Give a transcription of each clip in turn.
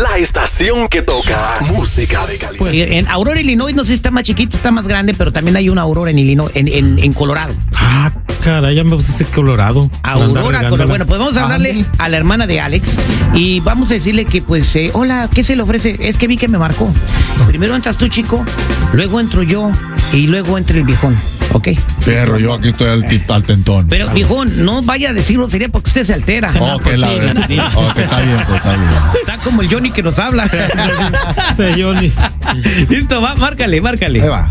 la estación que toca música de calidad. Pues, en Aurora, Illinois, no sé si está más chiquita, está más grande, pero también hay una Aurora en Illinois, en Colorado. Ah, caray, ya me puse Colorado. Aurora, Colorado. Bueno, pues vamos a hablarle a la hermana de Alex y vamos a decirle que, pues, hola, ¿qué se le ofrece? Es que vi que me marcó. Primero entras tú, chico, luego entro yo y luego entra el viejón. ¿Ok? Fierro, yo aquí estoy al tentón. Pero, viejón, no vaya a decirlo, sería porque usted se altera. Ok, la verdad. Ok, está bien, pues está bien. Está como el Johnny que nos habla. Sí, Johnny. Listo, va, márcale. Ahí va.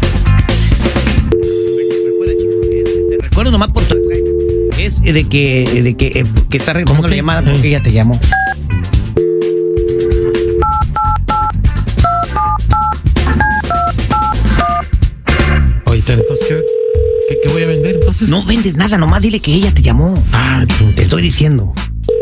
Te recuerdo nomás por tu... Es de que está regresando la llamada porque ella te llamó. Oye, entonces, ¿qué voy a vender entonces? No vendes nada, nomás dile que ella te llamó. Ah, te estoy diciendo.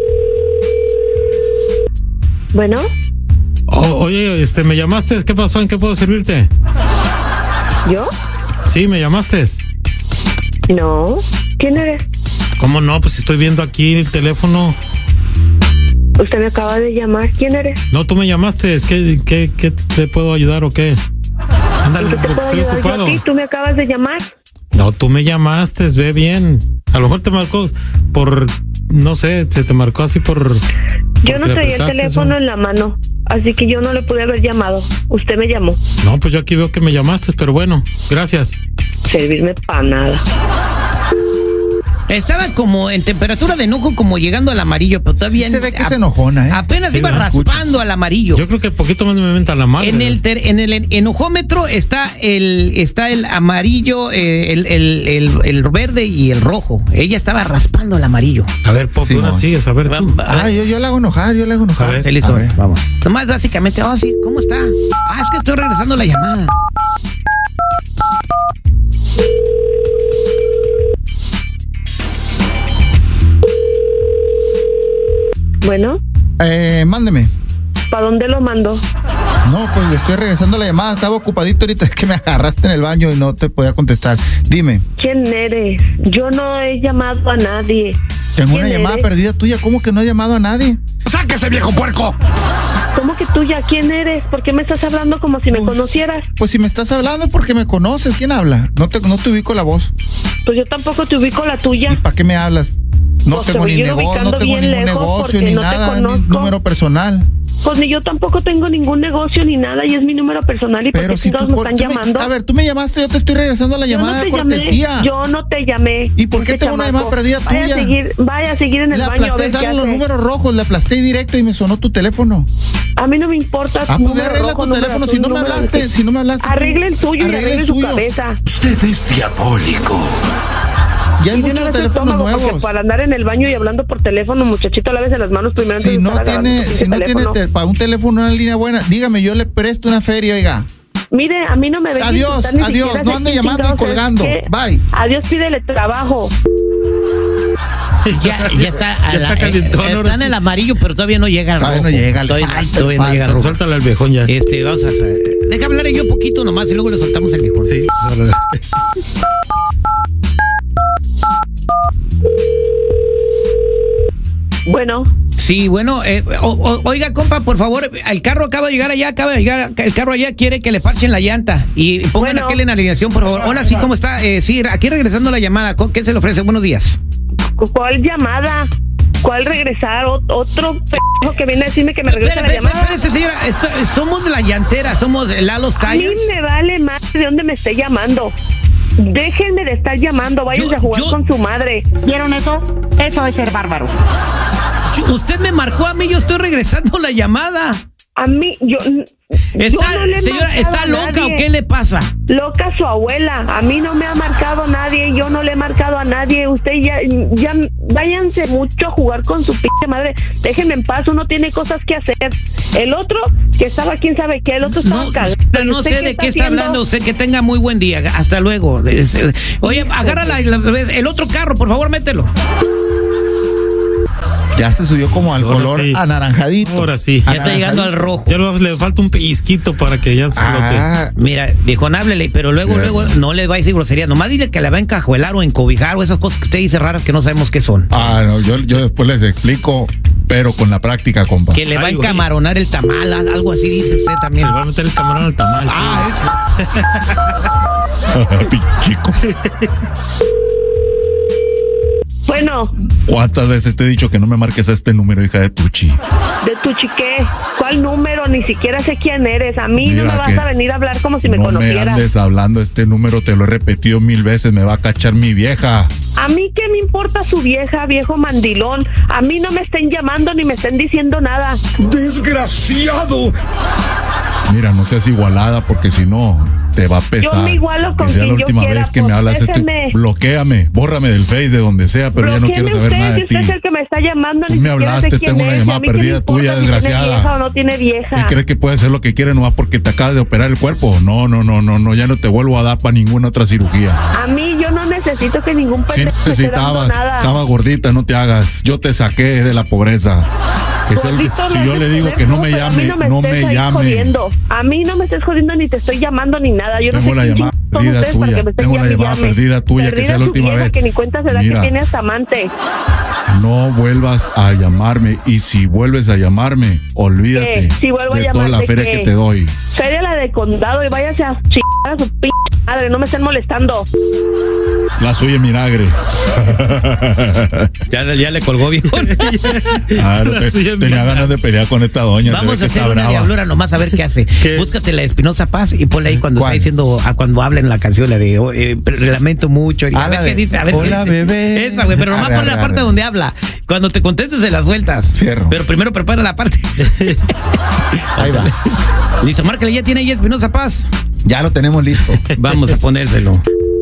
Bueno. Oye, me llamaste, ¿qué pasó? ¿En qué puedo servirte? ¿Yo? Sí, me llamaste. No. ¿Quién eres? ¿Cómo no? Pues estoy viendo aquí el teléfono. Usted me acaba de llamar. ¿Quién eres? No, tú me llamaste. ¿Qué te puedo ayudar o qué? Ándale, ¿Qué te puedo estoy ayudar ocupado. yo a ti? ¿Tú me acabas de llamar? No, tú me llamaste, ve bien. A lo mejor te marcó por, no sé, se te marcó así por... Yo no traía el teléfono en la mano, así que yo no le pude haber llamado. Usted me llamó. No, pues yo aquí veo que me llamaste, pero bueno, gracias. Servirme para nada. Estaba como en temperatura de enojo, como llegando al amarillo, pero todavía... Sí se ve que es enojona, ¿eh? Apenas Sí, iba raspando al amarillo. Yo creo que poquito más me menta la madre. En el enojómetro está el amarillo, el verde y el rojo. Ella estaba raspando el amarillo. A ver, Pop, una sigues, a ver tú. Yo la hago enojar, A ver, Listo, vamos. Nomás básicamente, sí, ¿cómo está? Es que estoy regresando la llamada. Bueno. Mándeme. ¿Para dónde lo mando? No, pues le estoy regresando la llamada. Estaba ocupadito ahorita, es que me agarraste en el baño y no te podía contestar. Dime. ¿Quién eres? Yo no he llamado a nadie. Tengo una llamada perdida tuya. ¿Cómo que no he llamado a nadie? ¡Sáquese, viejo puerco! ¿Cómo que tuya? ¿Quién eres? ¿Por qué me estás hablando como si me conocieras? Pues si me estás hablando es porque me conoces. ¿Quién habla? No te ubico la voz. Pues yo tampoco te ubico la tuya. ¿Y para qué me hablas? No Pues tengo ni negocio, no tengo ningún negocio ni nada, ni número personal. Pues ni yo tampoco tengo ningún negocio ni nada y es mi número personal y pero ¿por qué si todos me están llamando? A ver, tú me llamaste, yo te estoy regresando la llamada de cortesía. Yo no te llamé. ¿Y por qué tengo una llamada perdida tuya? Vaya a seguir en el baño a ver qué hace. Los números rojos, le aplasté directo y me sonó tu teléfono. A mí no me importa. Pues arregla tu teléfono si no me hablaste, Arregla el tuyo y arregla su cabeza. Usted es diabólico. Ya hay muchos teléfonos nuevos. Para andar en el baño y hablando por teléfono, muchachito, lávese las manos primero. Si no tiene para un teléfono una línea buena, dígame, yo le presto una feria, oiga. Mire, a mí no me ve. Adiós, no ande llamando y colgando. Bye. Adiós, pídele trabajo. Ya está. Ya está calentón. Está en el amarillo, pero todavía no llega al rojo. Todavía no llega, todavía no llega al rojo. Suéltale al viejón ya. Vamos a hacer. Deja hablar yo poquito nomás y luego le soltamos el viejón. Sí. Bueno. Sí, bueno, oiga, compa, por favor, el carro acaba de llegar, el carro allá quiere que le parchen la llanta y pongan aquel en alineación, por favor. Hola, sí, ¿cómo está? Sí, aquí regresando la llamada, ¿qué se le ofrece? Buenos días. ¿Cuál llamada? ¿Cuál regresar? ¿Otro p*** que viene a decirme que me regrese la llamada? Espérese, señora, somos de la llantera, somos Lalo's Tires. A mí me vale más de dónde me esté llamando. Déjenme de estar llamando, váyanse a jugar con su madre. ¿Vieron eso? Eso es ser bárbaro. Usted me marcó a mí, yo estoy regresando la llamada. A mí, Señora, ¿está loca o qué le pasa? Loca su abuela. A mí no me ha marcado nadie, yo no le he marcado a nadie. Usted ya váyanse mucho a jugar con su pinche madre. Déjenme en paz, uno tiene cosas que hacer. El otro, que estaba quién sabe qué, el otro estaba cagado. No sé de qué está hablando usted, que tenga muy buen día. Hasta luego. Oye, agárrala el otro carro, por favor, mételo. Ya se subió como al color anaranjadito. Ahora sí. Ya está llegando al rojo. Ya le falta un pellizquito para que ya se bloquee. Mira, viejón, háblele, pero luego no le va a decir grosería. Nomás dile que la va a encajuelar o encobijar o esas cosas que usted dice raras que no sabemos qué son. No, yo después les explico. pero con la práctica, compa. Que le va a encamaronar el tamal, algo así dice usted también. Le va a meter el camarón al tamal. Pichico. Bueno. ¿Cuántas veces te he dicho que no me marques a este número, hija de Tuchi? ¿De Tuchi qué? ¿Cuál número? Ni siquiera sé quién eres. A mí Mira, no me vas a venir a hablar como si me conocieras. No me andes hablando, este número te lo he repetido 1000 veces, me va a cachar mi vieja. A mí qué me importa su vieja, viejo mandilón. A mí no me estén llamando ni me estén diciendo nada. ¡Desgraciado! Mira, no seas igualada porque si no te va a pesar. Yo me igualo con que sea quien la última yo quiera, vez que me hablas. Bloquéame, bórrame del Face de donde sea, pero ya no quiero saber nada de ti. Usted es el que me está llamando. Tú me hablaste, tengo una llamada perdida tuya, desgraciada. ¿Tiene vieja o no tiene vieja? ¿Qué crees que puede hacer lo que quiere nomás porque te acabas de operar el cuerpo? No, ya no te vuelvo a dar para ninguna otra cirugía. A mí yo no necesito que ningún pendejo me esté dando nada. Estaba gordita, no te hagas. Yo te saqué de la pobreza. Si yo le digo que no me llame, no me llame. A mí no me estés jodiendo ni te estoy llamando ni nada. Yo tengo no sé la llamada perdida tuya. Tengo la llamada perdida tuya, que sea la última vez. Que ni cuenta se da que tienes amante. No vuelvas a llamarme y si vuelves a llamarme, olvídate de toda la feria que te doy. Feria la de condado y váyase a chingar a su p*** madre, no me estén molestando. La suya es vinagre. Ya le colgó, viejo. Tenía ganas de pelear con esta doña. Vamos a hacer una diablura nomás a ver qué hace. Búscate la de Espinosa Paz y ponle ahí cuando está diciendo, cuando habla en la canción, la de lamento mucho. A ver qué dice, hola, bebé. Esa, güey, pero nomás ponle la parte donde habla. Cuando te contestes, se la sueltas. Cierro. Pero primero prepara la parte. Ahí va. Listo, márcale, ya tiene ahí Espinosa Paz. Ya lo tenemos listo. Vamos a ponérselo.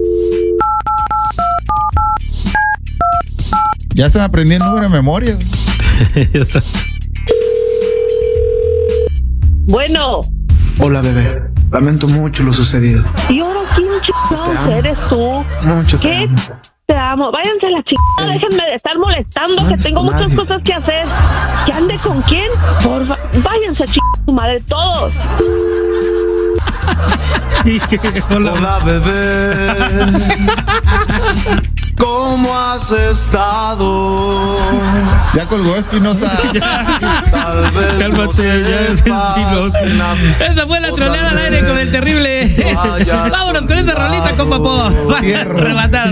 Ya se me aprendió el número de memoria. Bueno. Hola, bebé. Lamento mucho lo sucedido. ¿Y ahora quién chingados eres tú? Mucho ¿Qué? Te amo. Váyanse a la chingada. Déjenme de estar molestando, que tengo muchas cosas que hacer. ¿Que ande con quién? Porfa, váyanse a chingar su madre todos. Hola, bebé. ¿Cómo has estado? Ya colgó Espinosa. Cálmate, ya es Espinosa. Esa fue la troleada al aire con el terrible. Vámonos con esa rolita, compa. Rematar.